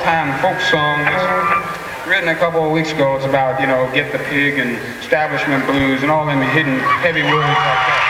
old-time folk song. It's written a couple of weeks ago. It's about, you know, get the pig and establishment blues and all them hidden heavy words like that.